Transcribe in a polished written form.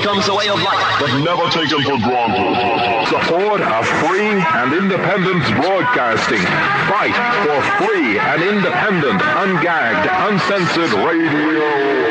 becomes a way of life, but never taken for granted. Support a free and independent broadcasting. Fight for free and independent, ungagged, uncensored radio.